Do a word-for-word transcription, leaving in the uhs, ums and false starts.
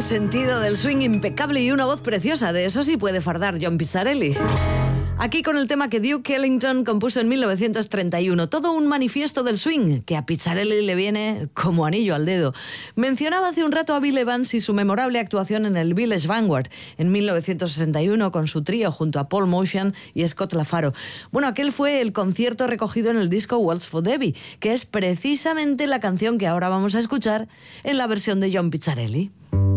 Un sentido del swing impecable y una voz preciosa, de eso sí puede fardar John Pizzarelli. Aquí con el tema que Duke Ellington compuso en mil novecientos treinta y uno, todo un manifiesto del swing, que a Pizzarelli le viene como anillo al dedo. Mencionaba hace un rato a Bill Evans y su memorable actuación en el Village Vanguard en mil novecientos sesenta y uno con su trío junto a Paul Motian y Scott LaFaro. Bueno, aquel fue el concierto recogido en el disco Waltz for Debby, que es precisamente la canción que ahora vamos a escuchar en la versión de John Pizzarelli.